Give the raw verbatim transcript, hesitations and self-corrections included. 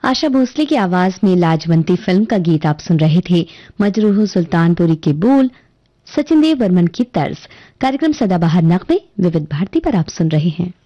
आशा भोसले की आवाज में लाजवंती फिल्म का गीत आप सुन रहे थे। मजरूह सुल्तानपुरी के बोल, सचिन देव वर्मन की तर्ज। कार्यक्रम सदाबहार नगमे विविध भारती पर आप सुन रहे हैं।